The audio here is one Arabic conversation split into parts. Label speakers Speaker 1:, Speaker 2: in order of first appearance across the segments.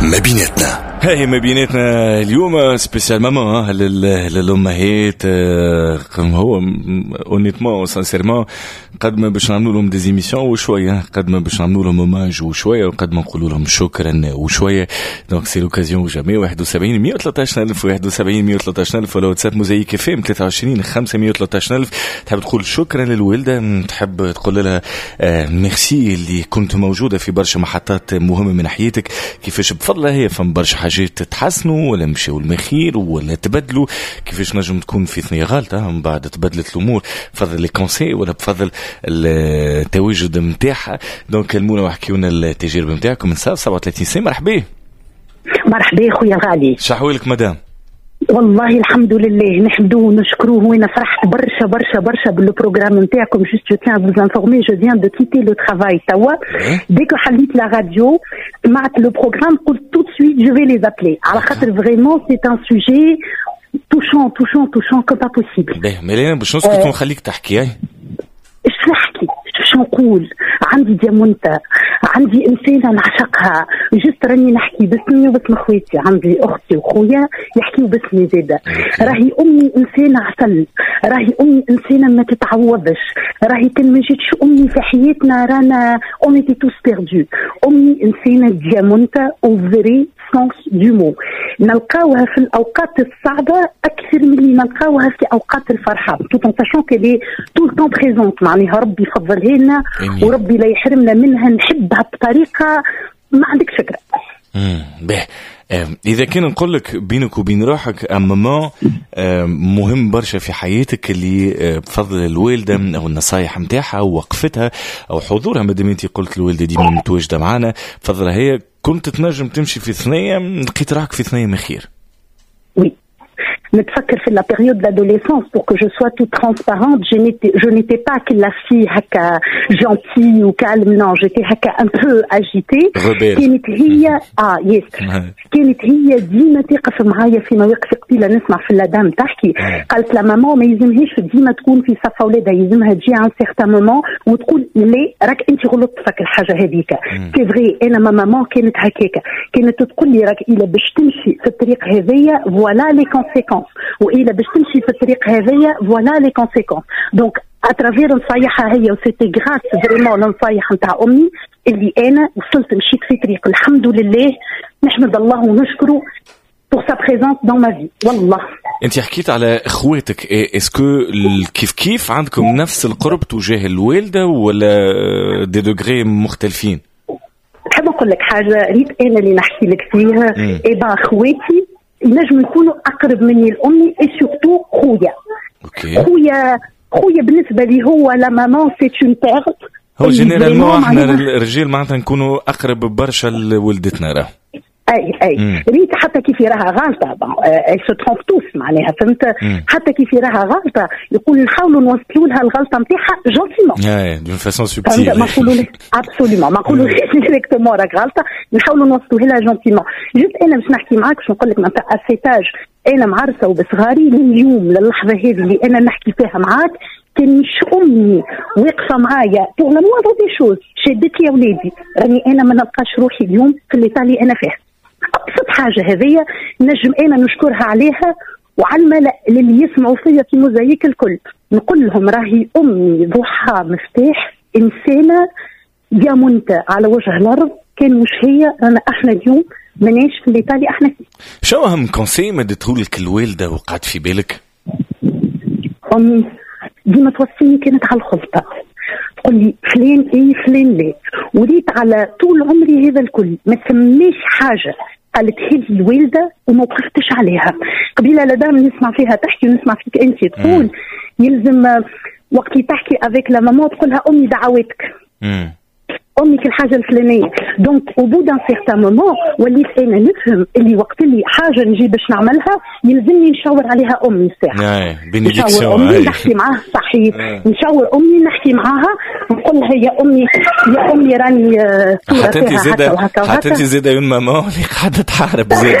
Speaker 1: ما بيناتنا.
Speaker 2: هاي ما بيناتنا اليوم سبيسيال ماما للأمهات. هو اونيتمون سانسيرمون قد ما باش نعملوا لهم ديزيميسيون وشويه، قد ما باش نعملوا لهم اوماج وشويه، وقد ما نقولوا لهم شكرا وشويه. دونك سي لوكازيون جامي. 71 113000 71 113000 ولا واتساب موزايك اف ام 23 513000. تحب تقول شكرا للوالده، تحب تقول لها ميرسي اللي كنت موجوده في برشا محطات مهمه من ناحيتك، كيفاش بفضلها هي فم برشا حاجات تتحسنوا ولا مشاو المخير ولا تبدلوا، كيفاش نجم تكون في ثنية غلطة من بعد تبدلت الأمور، بفضل لي كونسي ولا بفضل التواجد متاعها. دونك كلمونا وحكيونا التجارب متاعكم من 37 سنة. مرحبا.
Speaker 3: مرحبا خويا غالي.
Speaker 2: شحوالك مدام؟
Speaker 3: والله الحمد لله نحمدوه ونشكروه، وانا فرحت برشا برشا برشا بالبروغرام نتاعكم. جوست جو تيان فوز انفورمي جو فيان دو كيتي لو ترافاي توا ديكو حليت لا راديو سمعت لو بروغرام قلت تو سويت جو في لي ابلي على خاطر فريمون سي ان سوجي توشون توشون توشون كو با بوسيبل.
Speaker 2: باهي ملينا باش نسكت ونخليك تحكي. اش
Speaker 3: نحكي شو نقول؟ عندي ديامونتا، عندي إنسانة نعشقها، جست راني نحكي باسمي وباسم خواتي، عندي أختي وخويا يحكيوا باسمي زادة. راهي أمي إنسانة عسل، راهي أمي إنسانة ما تتعوضش، راهي كان ما جيتش أمي في حياتنا رانا أمي تي توس بيردو. أمي إنسانة ديامونتا أو فري سونس دو مو، نلقاوها في الأوقات الصعبة أكثر من اللي نلقاوها في أوقات الفرحة، tout en sachant qu'elle est tout le temps présente. معناها ربي يفضلها لنا وربي لا يحرمنا منها، نحبها بطريقة ما عندك فكرة.
Speaker 2: باهي إذا كان نقول لك بينك وبين روحك ماما مهم برشا في حياتك اللي بفضل الوالدة أو النصايح متاعها أو وقفتها أو حضورها، مادام أنت قلت الوالدة ديما متواجدة معنا بفضلها هي، كنت تنجم تمشي في ثنية لقيت راك في ثنية مخير.
Speaker 3: وي نتفكر في la période de l'adolescence pour que je sois toute transparente, je n'étais pas que la fille هكا gentille ou calme, non, j'étais هكا un peu agitée. كانت هي كانت هي ديما تقف معايا في مواقف قليلة. نسمع في اللادام تحكي قالت لا ماما ما يلزمهاش ديما تكون في صف اولادها، يلزمها تجي عن سيغتان مومون وتقول لي راك انت غلطت فك الحاجه هذيك. سي فري انا ماما كانت هكاكا، كانت تقول لي راك الا باش تمشي في الطريق هذيا فوالا لي كونسيكونس، وإلا باش تمشي في الطريق هذايا فوالا لي كونسيكونس. دونك اترافير نصايحها هي، وسيتي غراس فريمون لنصايح نتاع امي اللي انا وصلت مشيت في طريق الحمد لله، نحمد الله ونشكره pour sa présence dans ma vie. والله
Speaker 2: انت حكيت على اخواتك، اسكو كيف عندكم نفس القرب تجاه الوالده ولا دي دوغري مختلفين؟
Speaker 3: نحب نقول لك حاجه ريت انا اللي نحكي لك فيها. ايبا اخواتي ينجم يكونوا اقرب مني لامي اي سورتو خويا. خويا بالنسبه لي هو لا مامان سي اون بيرت.
Speaker 2: هو جينيرالمون احنا الرجال معناتها نكونوا اقرب برشا لولدتنا. راه
Speaker 3: اي ريت حتى كيف راها غلطه اي سو ترومب توس معناها فهمت. حتى كيف راها غلطه يقول نحاولوا نوصلوا لها الغلطه نتاعها جونتيمون
Speaker 2: اي دون فاسون سوبتيل.
Speaker 3: ما نقولوا ابسوليومون ما نقولوا ديريكتومون راك غلطه، نحاولوا نوصلوا لها جونتيمون. جوست انا باش نحكي معاك باش نقول لك نتاع اسيتاج انا معرسه وبصغاري لليوم للحظه هذه اللي انا نحكي فيها معاك كان مش امي واقفه معايا بور لا موندر دي شوز شدت لي اولادي، راني انا ما نلقاش روحي اليوم في اللي اللي انا فيه. ابسط حاجه هذيا نجم انا نشكرها عليها، وعلى الملأ اللي يسمعوا فيا في موزايك الكل نقول لهم راهي امي ضحى مفتاح انسانه ديامونتا على وجه الارض، كان مش هي رانا احنا اليوم ماناش في اللي احنا فيه.
Speaker 2: شو اهم كونسي ما اديتهولك الوالده وقعد في بالك؟
Speaker 3: امي ديما توصيني كانت على الخلطه، تقول لي فلان ايه فلان لا، وريت على طول عمري هذا الكل ما تسميش حاجه قالت هي الوالده وما وقفتش عليها. قبيله لدام نسمع فيها تحكي ونسمع فيك انت تقول يلزم وقت اللي تحكي افيك لا ماما تقولها امي دعوتك امك الحاجه الفلانيه. دونك او بو دان سيغتان مومون وليت انا نفهم اللي وقت اللي حاجه نجي باش نعملها يلزمني نشاور عليها امي ساعه. نشاور امي نحكي معاها صحيح، نشاور امي نحكي معاها نقول لها يا امي راني
Speaker 2: حتى انت زاده حتى انت زاده اون ماما اللي قاعده تحارب زاده.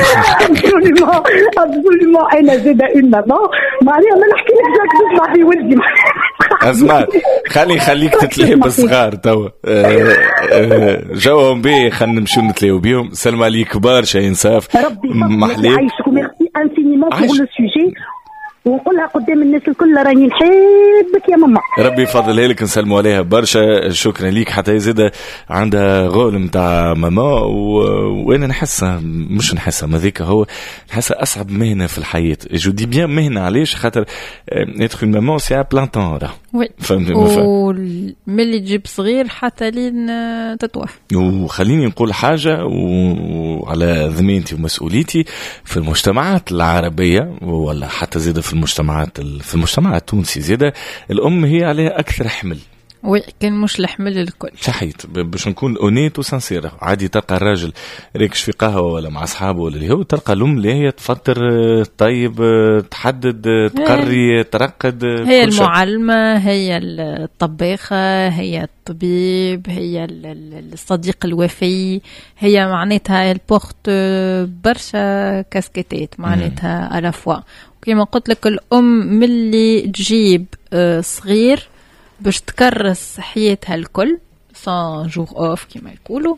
Speaker 3: ابسوليومون انا زاده اون ماما معناها ما نحكي لك تسمع في ولدي
Speaker 2: اسمع خليك تتلاهي بالصغار توا جاوهم بيه خلينا نمشيو نتلاهيو بيهم. سلم عليك برشا انصاف
Speaker 3: ربي يعيشكم. ميرسي انفينيمون بور لو سوجي ونقولها قدام الناس الكل راني نحبك يا ماما.
Speaker 2: ربي يفضلها لك نسلموا عليها برشا. شكرا ليك. حتى زيادة عندها غول متاع ماما وانا نحسها مش نحسها ماذيك هو نحسها اصعب مهنه في الحياه. جو دي بيان مهنه علاش خاطر ندخل ماما سي بلان طون راه
Speaker 1: وي وملي تجيب صغير حتى لين تتوفى.
Speaker 2: وخليني نقول حاجه وعلى ذمينتي ومسؤوليتي في المجتمعات العربيه ولا حتى زيادة في المجتمعات التونسي زيادة الأم هي عليها أكثر حمل.
Speaker 1: وي كان مش الحمل الكل
Speaker 2: صحيت باش نكون اونيت وسانسير. عادي تلقى الراجل ريكش في قهوه ولا مع اصحابه ولا اللي هو تلقى الام اللي هي تفطر طيب تحدد تقري ترقد
Speaker 1: هي المعلمه هي الطباخه هي الطبيب هي الصديق الوفي هي معناتها البورت برشا كاسكيتات معناتها على فوا. كما قلت لك الام ملي تجيب صغير باش تكرس حياتها الكل سان جور اوف كما يقولوا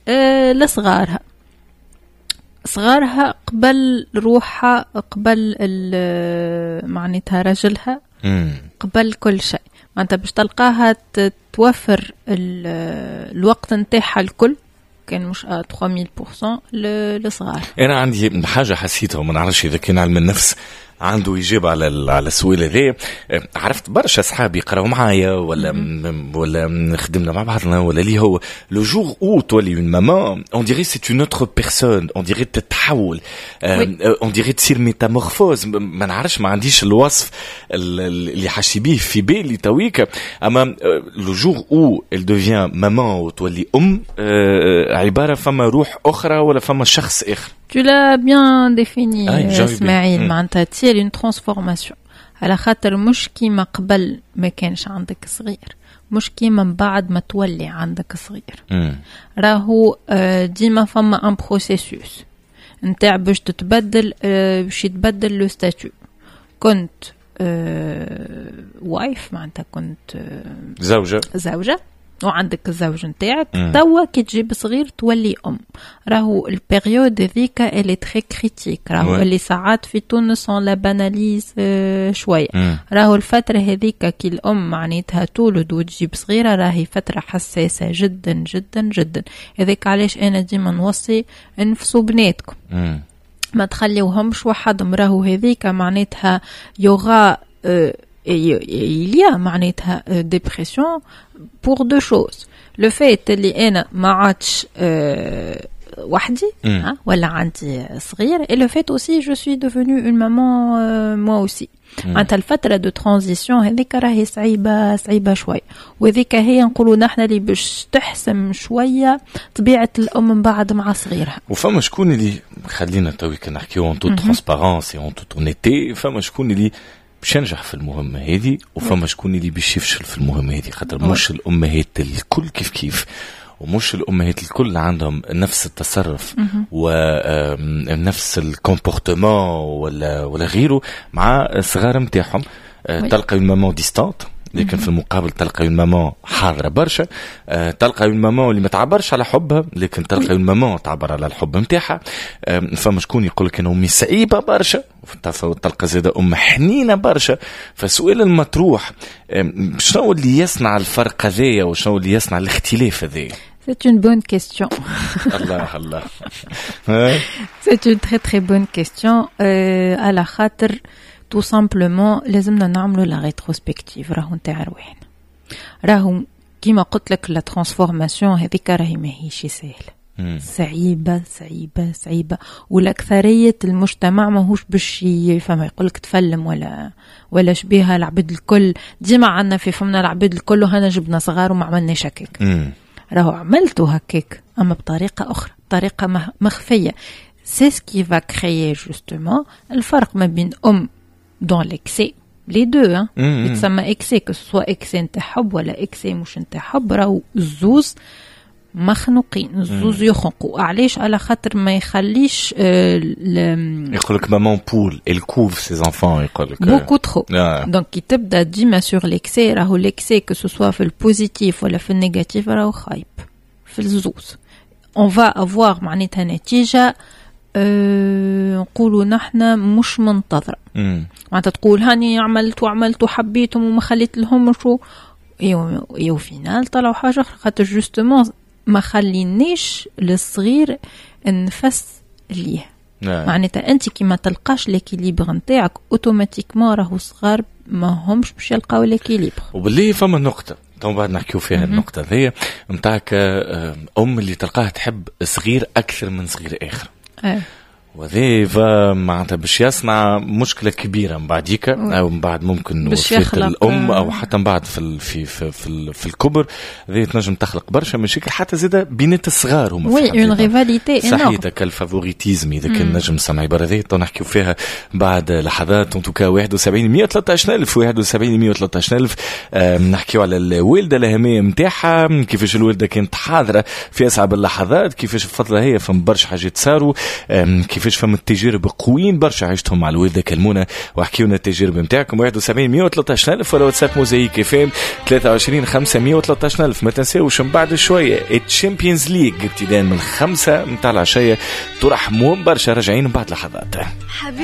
Speaker 1: صغارها قبل روحها قبل معناتها رجلها قبل كل شيء. معناتها باش تلقاها توفر الوقت نتاعها الكل كان مش 3000% للصغار.
Speaker 2: انا عندي حاجه حسيتها وما نعرفش اذا كان علم النفس عنده يجيب على السؤال هذا. عرفت برشا اصحابي يقراو معايا ولا خدمنا مع بعضنا ولا لي هو لو جور او تولي اون مامان اون ديري سي اون اوتر بيرسون اون ديري تتحول اون ديري تصير ميتامورفوز. ما نعرفش ما عنديش الوصف اللي حاشي بيه في بالي تويك. اما لو جور او ال دوفيان مامان وتولي عباره فما روح اخرى ولا فما شخص اخر.
Speaker 1: Tu l'as bien défini اسماعيل. معناتها تصير une transformation على خاطر مش كيما قبل ما كانش عندك صغير مش كيما من بعد ما تولي عندك صغير. راهو ديما فما ان بروسيسوس نتاع باش تتبدل باش يتبدل لو ستاتيو. كنت وايف معناتها كنت زوجة وعندك الزوج نتاعك توا كي تجيب صغير تولي راهو البيريود هذيك اللي تري كريتيك راهو اللي ساعات في تونس لا باناليز شويه. راهو الفتره هذيك كي الام معناتها تولد وتجيب صغيره راهي فتره حساسه جدا جدا جدا. هذاك علاش انا ديما نوصي انفسوا بناتكم ما تخليوهمش وحدهم. راهو هذيك معناتها يوغا il y a معناتها dépression pour deux choses. Le fait اللي أنا ما عادش وحدي ولا عندي صغير et le fait aussi je suis devenue une maman moi aussi. معناتها الفترة دو ترانزيسيون هذيك راهي صعيبة شوي وذيك هي نقولوا نحن اللي باش تحسم شوية طبيعة الأم من بعد مع صغيرها.
Speaker 2: وفما شكون اللي خلينا توي كنحكيو en toute transparence et en toute honnêteté. فما شكون اللي باش ينجح في المهمة هذه وفما شكون اللي باش يفشل في المهمة هذه. خاطر مش الأمهات الكل كيف ومش الأمهات الكل عندهم نفس التصرف ونفس الكومبورتمون ولا غيره مع صغار متاعهم. تلقى الماما ديستانت لكن في المقابل تلقى الماما حاضرة برشا. تلقى الماما اللي ما تعبرش على حبها لكن تلقى الماما تعبر على الحب متاعها. فما شكون يقول لك أنا أمي صعيبة برشا تلقى زادة أم حنينة برشا. فالسؤال المطروح شنو اللي يصنع الفرق هذايا وشنو اللي يصنع الاختلاف هذايا؟
Speaker 1: C'est une bonne question.
Speaker 2: الله
Speaker 1: C'est une très très bonne question. على خاطر tout simplement لازمنا نعملوا لا ريتروسبكتيف. راهو نتاع رواحنا راهو كيما قلت لك لا ترانسفورماسيون هذيك راهي ماهيش سهله. صعيبه والاكثريه المجتمع ماهوش باش فما يقولك تفلم ولا شبيها العبد الكل. ديما عندنا في فمنا العبد الكل وهنا جبنا صغار وما عملناش هكاك. راهو عملتو هكاك اما بطريقه اخرى طريقه مخفيه. سي سكي فا كريي جوستومون الفرق ما بين dans l'excès les deux يتسمى excès que ce soit excès نتاع حب ولا excès مش نتاع حب. راهو الزوز مخنوقين الزوز يخنقوا. علاش؟ على خاطر ما يخليش
Speaker 2: يقولك مامون بول الكوف سي زانفون يقولك
Speaker 1: بوكو ترو. دونك كي تبدا ديما سور ليكسي، راهو ليكسي كو سوسوا في البوزيتيف ولا في النيجاتيف راهو خايب في الزوز. اون فا افواغ معناتها نتيجه نقولوا نحنا مش منتظره. معناتها تقول هاني عملت وعملت وحبيتهم وما خليت لهم شو ايو فينال طلعوا حاجه خاطر جوستومون ما خلينيش للصغير النفس ليه. معناتها انت كي ما تلقاش ليكيليبر نتاعك اوتوماتيكمون راهو صغار ما همش باش يلقاو ليكيليبر.
Speaker 2: وباللي فما نقطه تو بعد نحكيو فيها النقطه هذه نتاعك اللي تلقاها تحب صغير اكثر من صغير اخر. وذي معناتها باش يصنع مشكله كبيره من بعديك او من بعد ممكن وفاه الام او حتى من بعد في الكبر. ذي تنجم تخلق برشا مشاكل حتى زاده بينات الصغار هما
Speaker 1: وي اون ريفاليتي
Speaker 2: صحيح كالفافوريتيزم اذا كان نجم سمع عباره ذي تو نحكيو فيها بعد لحظات. ان توكا 71 113000 71 113000 نحكيو على الوالده الاهميه نتاعها، كيفاش الوالده كانت حاضره في اصعب اللحظات، كيفاش الفتره هي فم برشا حاجات صاروا، كيفاش فهم التجارب قويين برشا عشتهم مع الوالده. كلمونا واحكيونا التجارب نتاعكم. 71 113000 ولا واتساب موزايك اف ام 23 5 113000. ما تنساوش من بعد شويه الشامبيونز ليج ابتداء من 5 نتاع العشيه ترحمون برشا راجعين بعد لحظات.